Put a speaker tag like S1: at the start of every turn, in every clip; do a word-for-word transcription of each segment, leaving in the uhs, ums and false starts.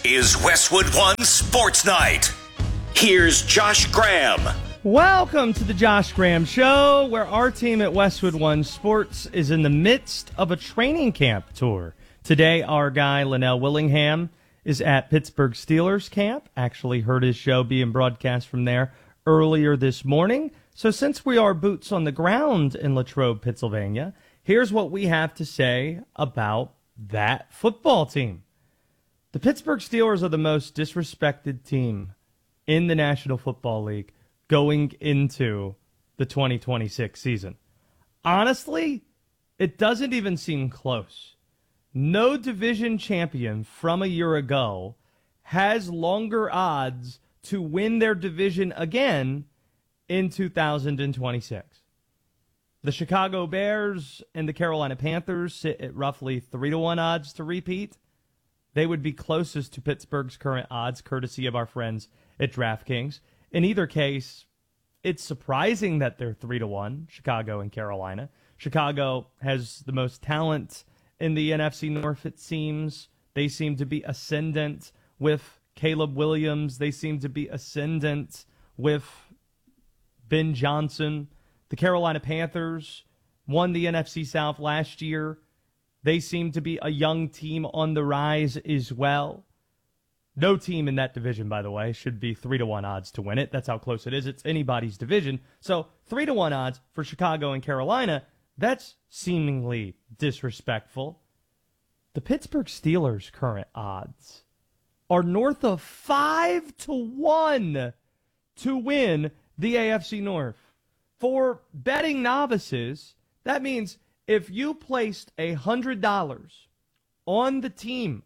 S1: is Westwood One Sports Night. Here's Josh Graham.
S2: Welcome to the Josh Graham Show, where our team at Westwood One Sports is in the midst of a training camp tour. Today, our guy, Linnell Willingham, is at Pittsburgh Steelers camp. Actually heard his show being broadcast from there earlier this morning. So since we are boots on the ground in Latrobe, Pennsylvania, here's what we have to say about that football team. The Pittsburgh Steelers are the most disrespected team in the National Football League going into the twenty twenty-six season. Honestly, it doesn't even seem close. No division champion from a year ago has longer odds to win their division again in two thousand twenty-six. The Chicago Bears and the Carolina Panthers sit at roughly three to one odds to repeat. They would be closest to Pittsburgh's current odds, courtesy of our friends at DraftKings. In either case, it's surprising that they're three to one, Chicago and Carolina. Chicago has the most talent in the N F C North, it seems. They seem to be ascendant with Caleb Williams. They seem to be ascendant with Ben Johnson. The Carolina Panthers won the N F C South last year. They seem to be a young team on the rise as well. No team in that division, by the way, should be three to one odds to win it. That's how close it is. It's anybody's division. So three to one odds for Chicago and Carolina, that's seemingly disrespectful. The Pittsburgh Steelers' current odds are north of five to one to win the A F C North. For betting novices, that means if you placed one hundred dollars on the team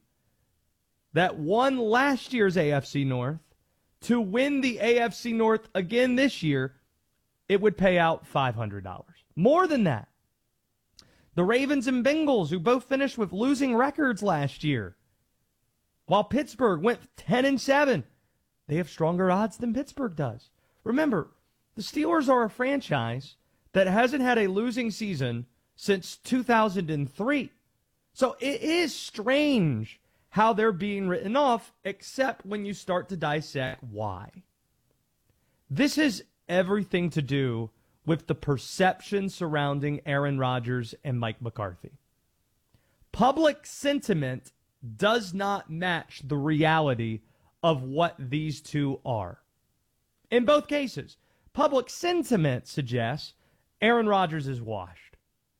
S2: that won last year's A F C North to win the A F C North again this year, it would pay out five hundred dollars. More than that. The Ravens and Bengals, who both finished with losing records last year, while Pittsburgh went ten and seven, they have stronger odds than Pittsburgh does. Remember, the Steelers are a franchise that hasn't had a losing season since two thousand three. So it is strange how they're being written off, except when you start to dissect why. This has everything to do with the perception surrounding Aaron Rodgers and Mike McCarthy. Public sentiment does not match the reality of what these two are. In both cases, public sentiment suggests Aaron Rodgers is washed.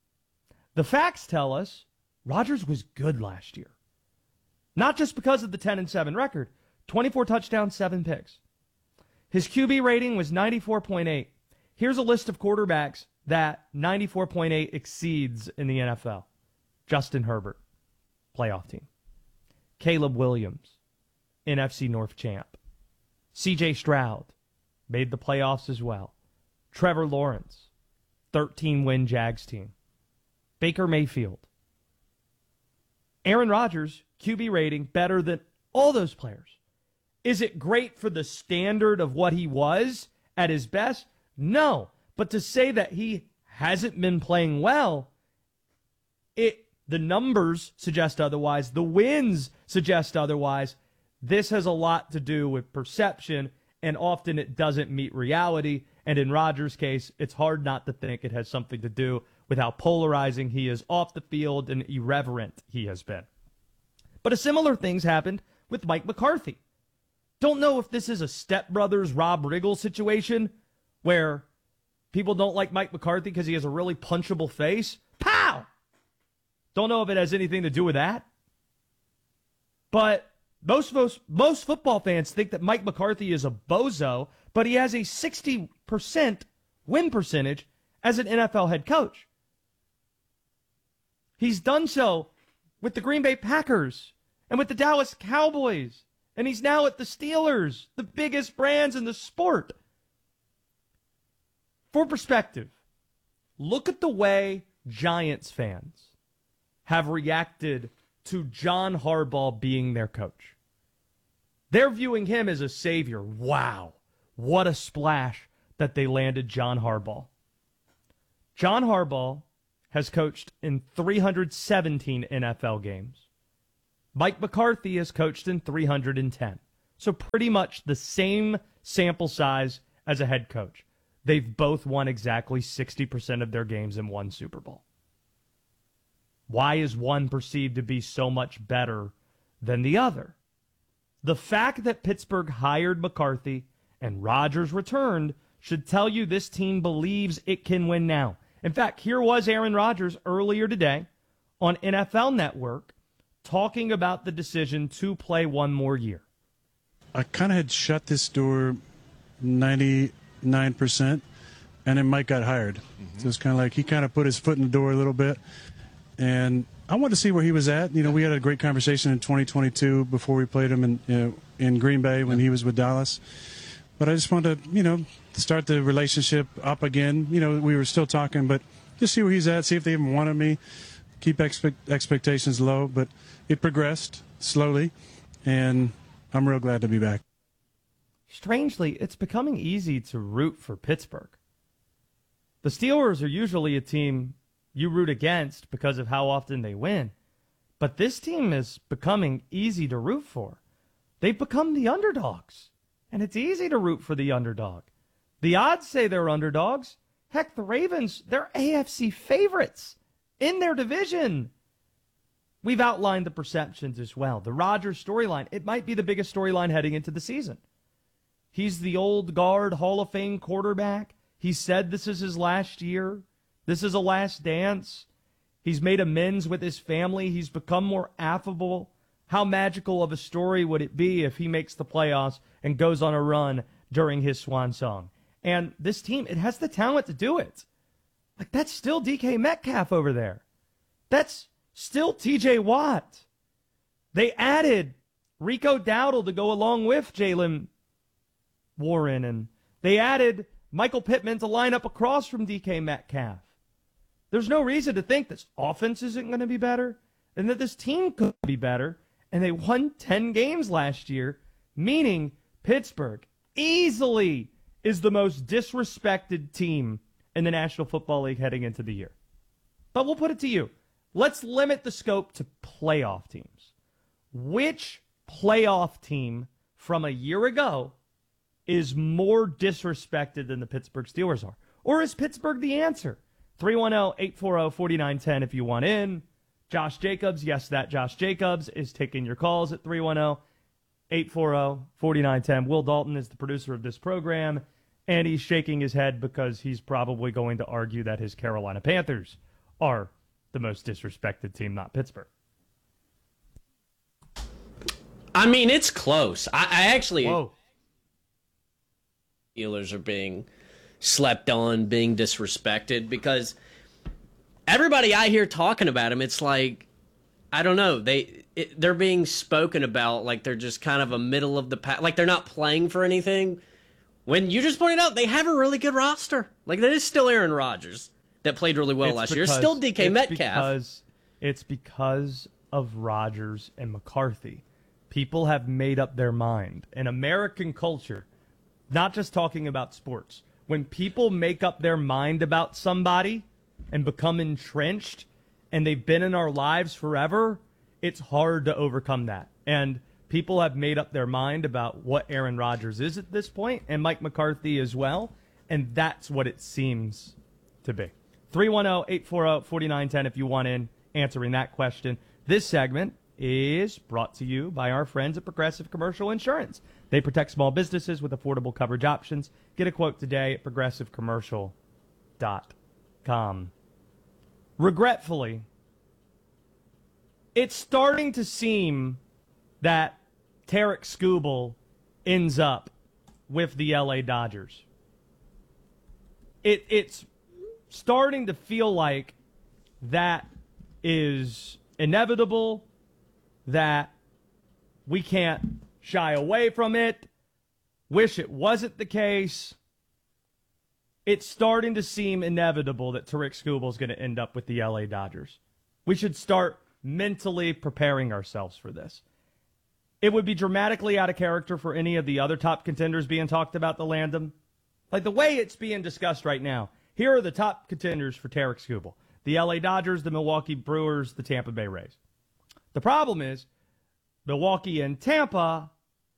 S2: The facts tell us Rodgers was good last year. Not just because of the ten and seven record, twenty-four touchdowns, seven picks. His Q B rating was ninety-four point eight. Here's a list of quarterbacks that ninety-four point eight exceeds in the N F L. Justin Herbert, playoff team. Caleb Williams, N F C North champ. C J Stroud, made the playoffs as well. Trevor Lawrence, thirteen-win Jags team. Baker Mayfield. Aaron Rodgers, Q B rating better than all those players. Is it great for the standard of what he was at his best? No. But to say that he hasn't been playing well, it the numbers suggest otherwise. The wins suggest otherwise. This has a lot to do with perception, and often it doesn't meet reality. And in Rodgers' case, it's hard not to think it has something to do with how polarizing he is off the field and irreverent he has been. But a similar thing's happened with Mike McCarthy. Don't know if this is a Step Brothers Rob Riggle situation where people don't like Mike McCarthy because he has a really punchable face. Pow! Don't know if it has anything to do with that. But most, most, most football fans think that Mike McCarthy is a bozo, but he has a sixty percent win percentage as an N F L head coach. He's done so with the Green Bay Packers and with the Dallas Cowboys, and he's now at the Steelers, the biggest brands in the sport. For perspective, look at the way Giants fans have reacted to John Harbaugh being their coach. They're viewing him as a savior. Wow, what a splash that they landed John Harbaugh. John Harbaugh has coached in three hundred seventeen N F L games. Mike McCarthy has coached in three hundred ten. So pretty much the same sample size as a head coach. They've both won exactly sixty percent of their games and won Super Bowl. Why is one perceived to be so much better than the other? The fact that Pittsburgh hired McCarthy and Rodgers returned should tell you this team believes it can win now. In fact, here was Aaron Rodgers earlier today on N F L Network talking about the decision to play one more year.
S3: I kind of had shut this door ninety-nine percent, and then Mike got hired. Mm-hmm. So it's kind of like he kind of put his foot in the door a little bit. And I wanted to see where he was at. You know, we had a great conversation in twenty twenty-two before we played him in, you know, in Green Bay when he was with Dallas. But I just wanted to, you know, start the relationship up again. You know, we were still talking, but just see where he's at, see if they even wanted me, keep expect, expectations low. But it progressed slowly, and I'm real glad to be back.
S2: Strangely, it's becoming easy to root for Pittsburgh. The Steelers are usually a team you root against because of how often they win. But this team is becoming easy to root for. They've become the underdogs, and it's easy to root for the underdog. The odds say they're underdogs. Heck, the Ravens, they're A F C favorites in their division. We've outlined the perceptions as well. The Rodgers storyline, it might be the biggest storyline heading into the season. He's the old guard Hall of Fame quarterback. He said this is his last year. This is a last dance. He's made amends with his family. He's become more affable. How magical of a story would it be if he makes the playoffs and goes on a run during his swan song? And this team, it has the talent to do it. Like, that's still D K Metcalf over there. That's still T J Watt. They added Rico Dowdle to go along with Jaylen Warren, and they added Michael Pittman to line up across from D K Metcalf. There's no reason to think this offense isn't going to be better and that this team could be better. And they won ten games last year, meaning Pittsburgh easily is the most disrespected team in the National Football League heading into the year. But we'll put it to you. Let's limit the scope to playoff teams. Which playoff team from a year ago is more disrespected than the Pittsburgh Steelers are? Or is Pittsburgh the answer? three one zero, eight four zero, four nine one zero if you want in. Josh Jacobs, yes, that Josh Jacobs is taking your calls at three one zero, eight four zero, four nine one zero. Will Dalton is the producer of this program, and he's shaking his head because he's probably going to argue that his Carolina Panthers are the most disrespected team, not Pittsburgh.
S4: I mean, it's close. I, I actually...
S2: Whoa.
S4: Steelers are being slept on, being disrespected, because everybody I hear talking about them, it's like, I don't know, they it, they're being spoken about like they're just kind of a middle of the pack, like they're not playing for anything. When you just pointed out they have a really good roster, like there is still Aaron Rodgers that played really well
S2: it's
S4: last
S2: because,
S4: year, still D K
S2: it's
S4: Metcalf.
S2: Because, it's because of Rodgers and McCarthy. People have made up their mind. In American culture, not just talking about sports, when people make up their mind about somebody and become entrenched and they've been in our lives forever, it's hard to overcome that. And people have made up their mind about what Aaron Rodgers is at this point, and Mike McCarthy as well, and that's what it seems to be. three one zero, eight four zero, four nine one zero if you want in answering that question. This segment is brought to you by our friends at Progressive Commercial Insurance. They protect small businesses with affordable coverage options. Get a quote today at progressive commercial dot com. Regretfully, it's starting to seem that Tarek Skubal ends up with the L A Dodgers. It, it's starting to feel like that is inevitable, that we can't shy away from it. Wish it wasn't the case. It's starting to seem inevitable that Tarek Skubal is going to end up with the L A Dodgers. We should start mentally preparing ourselves for this. It would be dramatically out of character for any of the other top contenders being talked about to land them. Like the way it's being discussed right now, here are the top contenders for Tarek Skubal. The L A Dodgers, the Milwaukee Brewers, the Tampa Bay Rays. The problem is, Milwaukee and Tampa,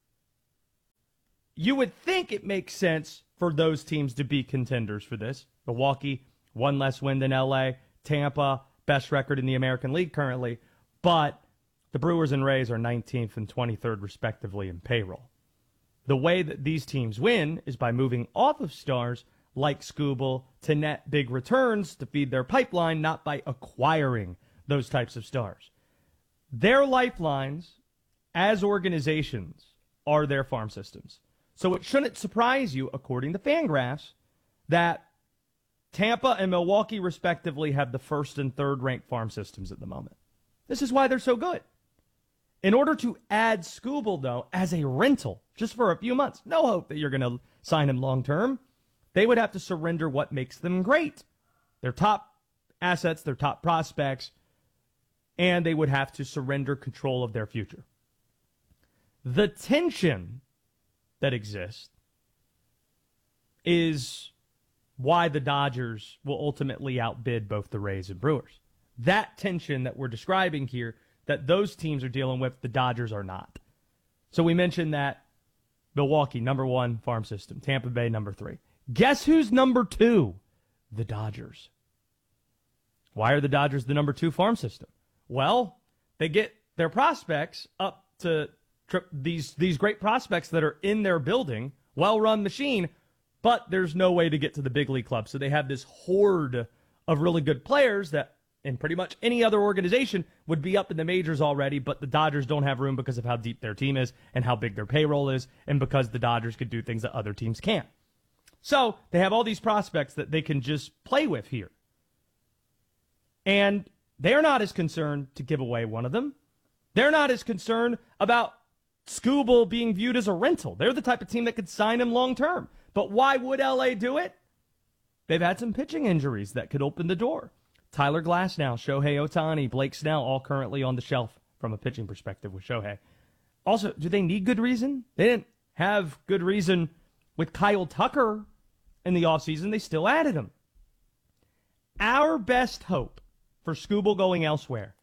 S2: you would think it makes sense for those teams to be contenders for this. Milwaukee, one less win than L A. Tampa, best record in the American League currently. But the Brewers and Rays are nineteenth and twenty-third, respectively, in payroll. The way that these teams win is by moving off of stars like Skubal to net big returns to feed their pipeline, not by acquiring those types of stars. Their lifelines as organizations are their farm systems. So it shouldn't surprise you, according to Fangraphs, that Tampa and Milwaukee, respectively, have the first and third ranked farm systems at the moment. This is why they're so good. In order to add Skubal, though, as a rental, just for a few months, no hope that you're going to sign him long term, they would have to surrender what makes them great. Their top assets, their top prospects, and they would have to surrender control of their future. The tension that exists is why the Dodgers will ultimately outbid both the Rays and Brewers. That tension that we're describing here, that those teams are dealing with, the Dodgers are not. So we mentioned that Milwaukee, number one farm system. Tampa Bay, number three. Guess who's number two? The Dodgers. Why are the Dodgers the number two farm system? Well, they get their prospects up to tri- these, these great prospects that are in their building, well-run machine, but there's no way to get to the big league club. So they have this horde of really good players that in pretty much any other organization would be up in the majors already, but the Dodgers don't have room because of how deep their team is and how big their payroll is, and because the Dodgers could do things that other teams can't. So they have all these prospects that they can just play with here. And they're not as concerned to give away one of them. They're not as concerned about Skubal being viewed as a rental. They're the type of team that could sign him long term. But why would L A do it? They've had some pitching injuries that could open the door. Tyler Glasnow, Shohei Ohtani, Blake Snell, all currently on the shelf from a pitching perspective with Shohei. Also, do they need good reason? They didn't have good reason with Kyle Tucker in the offseason. They still added him. Our best hope for Skubal going elsewhere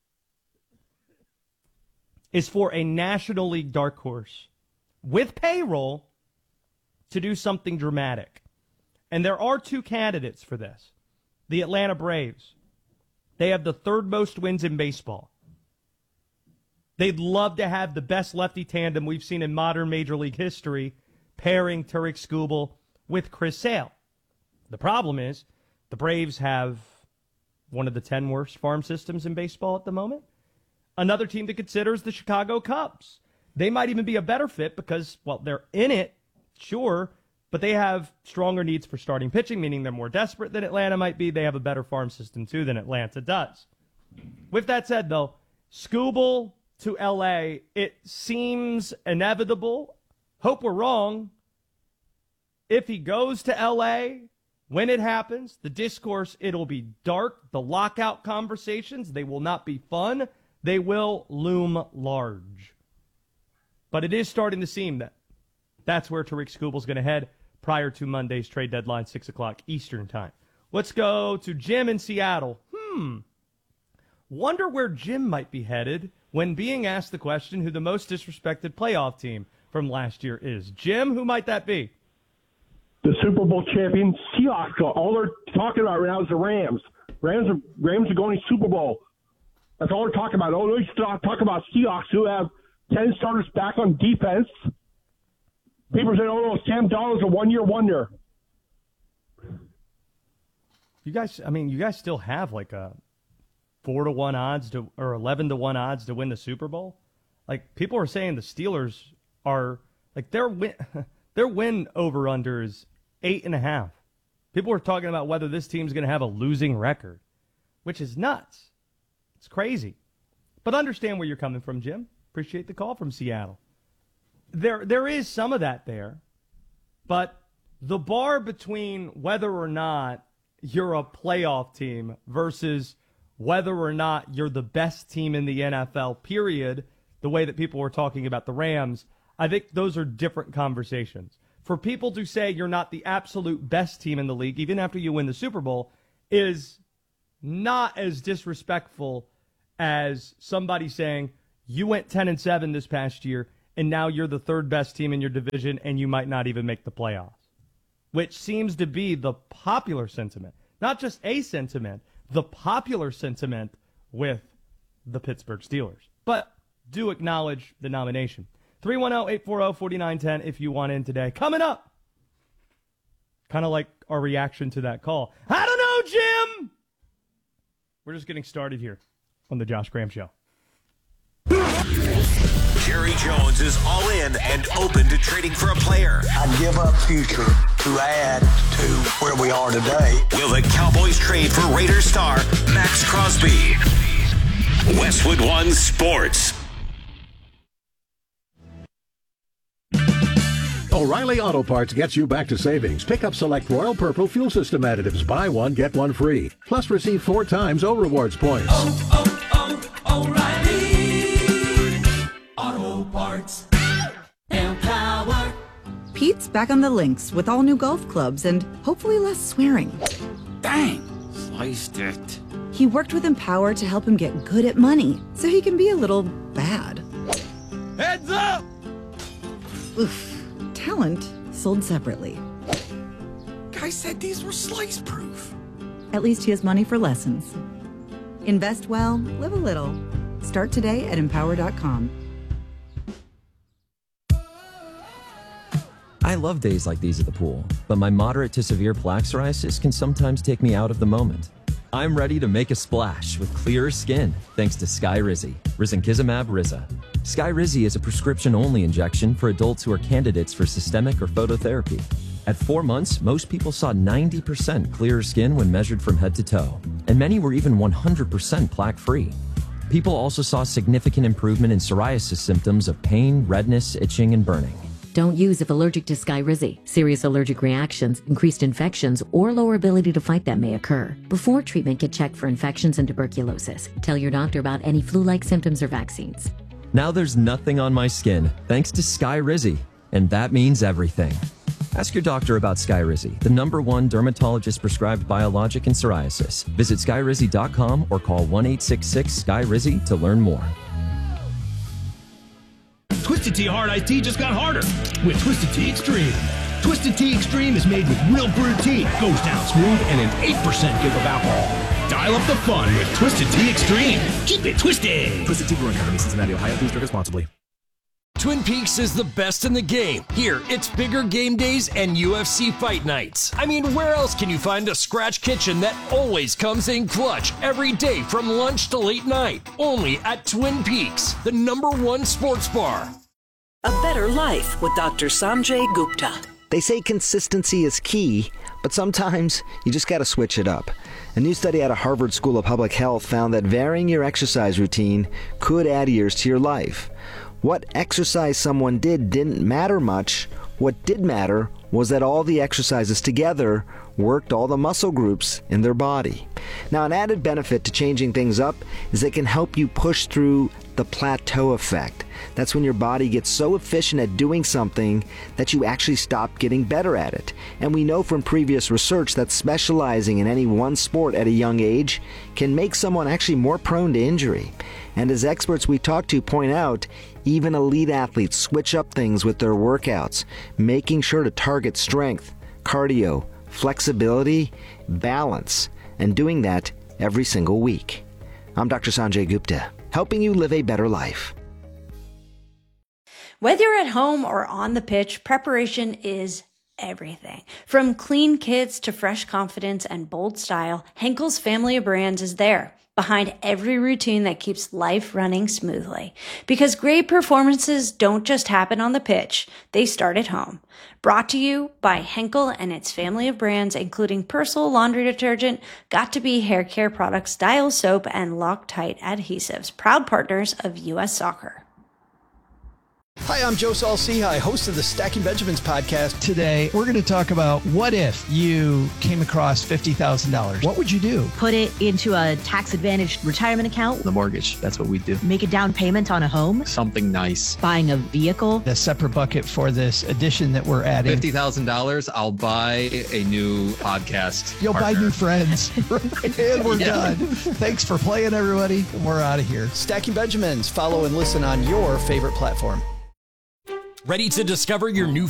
S2: is for a National League dark horse with payroll to do something dramatic. And there are two candidates for this. The Atlanta Braves. They have the third most wins in baseball. They'd love to have the best lefty tandem we've seen in modern Major League history, pairing Tarik Skubal with Chris Sale. The problem is the Braves have one of the ten worst farm systems in baseball at the moment. Another team to consider is the Chicago Cubs. They might even be a better fit because, well, they're in it, sure, but they have stronger needs for starting pitching, meaning they're more desperate than Atlanta might be. They have a better farm system, too, than Atlanta does. With that said, though, Skubal to L A, it seems inevitable. Hope we're wrong. If he goes to L A, when it happens, the discourse, it'll be dark. The lockout conversations, they will not be fun. They will loom large. But it is starting to seem that that's where Tarik Skubal's going to head prior to Monday's trade deadline, six o'clock Eastern time. Let's go to Jim in Seattle. Hmm. Wonder where Jim might be headed when being asked the question who the most disrespected playoff team from last year is. Jim, who might that be?
S5: The Super Bowl champion Seahawks. All they're talking about right now is the Rams. Rams are, Rams are going to Super Bowl. That's all they're talking about. Oh, they talk about Seahawks who have ten starters back on defense. People say, oh, no, Sam Darnold's a one-year wonder.
S2: You guys, I mean, you guys still have like a four to one odds to, or eleven to one odds to win the Super Bowl. Like, people are saying the Steelers are, like, their win, their win over-under is eight and a half. People are talking about whether this team's going to have a losing record, which is nuts. It's crazy. But understand where you're coming from, Jim. Appreciate the call from Seattle. There, there is some of that there, but the bar between whether or not you're a playoff team versus whether or not you're the best team in the N F L, period, the way that people were talking about the Rams, I think those are different conversations. For people to say you're not the absolute best team in the league, even after you win the Super Bowl, is not as disrespectful as somebody saying You went ten and seven this past year, and now you're the third best team in your division, and you might not even make the playoffs, which seems to be the popular sentiment. Not just a sentiment, the popular sentiment with the Pittsburgh Steelers. But do acknowledge the nomination. three one zero, eight four zero, four nine one zero if you want in today. Coming up, kind of like our reaction to that call. I don't know, Jim! We're just getting started here on the Josh Graham Show.
S1: Jerry Jones is all in and open to trading for a player.
S6: I'd give up future to add to where we are today.
S1: Will the Cowboys trade for Raiders star Max Crosby? Westwood One Sports.
S7: O'Reilly Auto Parts gets you back to savings. Pick up select Royal Purple fuel system additives. Buy one, get one free. Plus receive four times O Rewards points.
S8: Oh, oh, oh, O'Reilly Auto Parts. Empower.
S9: Pete's back on the links with all new golf clubs and hopefully less swearing.
S8: Dang, sliced it.
S9: He worked with Empower to help him get good at money so he can be a little bad.
S8: Heads up!
S9: Oof. Talent sold separately.
S8: Guy said these were slice proof.
S9: At least he has money for lessons. Invest well, live a little. Start today at empower dot com.
S10: I love days like these at the pool, but my moderate to severe plaque psoriasis can sometimes take me out of the moment. I'm ready to make a splash with clearer skin thanks to Skyrizi, risankizumab Riza. Skyrizi is a prescription-only injection for adults who are candidates for systemic or phototherapy. At four months, most people saw ninety percent clearer skin when measured from head to toe, and many were even one hundred percent plaque-free. People also saw significant improvement in psoriasis symptoms of pain, redness, itching, and burning.
S11: Don't use if allergic to Skyrizi. Serious allergic reactions, increased infections, or lower ability to fight them may occur. Before treatment, get checked for infections and tuberculosis. Tell your doctor about any flu-like symptoms or vaccines.
S10: Now there's nothing on my skin, thanks to Skyrizi, and that means everything. Ask your doctor about Skyrizi, the number one dermatologist-prescribed biologic in psoriasis. Visit skyrizi dot com or call one eight six six Sky Rizi to learn more.
S12: Twisted Tea Hard Iced Tea just got harder with Twisted Tea Extreme. Twisted Tea Extreme is made with real brewed tea, goes down smooth, and an eight percent give of alcohol. Dial up the fun with Twisted Tea Extreme. Keep it twisted.
S13: Twisted Tea Brewing Company, Cincinnati, Ohio. Please drink responsibly.
S14: Twin Peaks is the best in the game. Here, it's bigger game days and U F C fight nights. I mean, where else can you find a scratch kitchen that always comes in clutch every day from lunch to late night? Only at Twin Peaks, the number one sports bar.
S15: A better life with Doctor Sanjay Gupta.
S16: They say consistency is key, but sometimes you just gotta switch it up. A new study out of Harvard School of Public Health found that varying your exercise routine could add years to your life. What exercise someone did didn't matter much. What did matter was that all the exercises together worked all the muscle groups in their body. Now, an added benefit to changing things up is it can help you push through the plateau effect. That's when your body gets so efficient at doing something that you actually stop getting better at it. And we know from previous research that specializing in any one sport at a young age can make someone actually more prone to injury. And as experts we talk to point out, even elite athletes switch up things with their workouts, making sure to target strength, cardio, flexibility, balance, and doing that every single week. I'm Doctor Sanjay Gupta, helping you live a better life.
S17: Whether you're at home or on the pitch, preparation is everything. From clean kits to fresh confidence and bold style, Henkel's family of brands is there, behind every routine that keeps life running smoothly. Because great performances don't just happen on the pitch, they start at home. Brought to you by Henkel and its family of brands, including Persil laundry detergent, Got2b hair care products, Dial soap, and Loctite adhesives, proud partners of U S Soccer.
S18: Hi, I'm Joe Saul-Sehy, host of the Stacking Benjamins podcast.
S19: Today, we're going to talk about what if you came across fifty thousand dollars? What would you do?
S20: Put it into a tax-advantaged retirement account.
S21: The mortgage, that's what we do.
S20: Make a down payment on a home.
S21: Something nice.
S20: Buying a vehicle.
S19: A separate bucket for this addition that we're adding.
S21: fifty thousand dollars, I'll buy a new podcast.
S19: You'll
S21: partner.
S19: buy new friends. And we're yeah. done. Thanks for playing, everybody. We're out of here.
S18: Stacking Benjamins. Follow and listen on your favorite platform.
S14: Ready to discover your new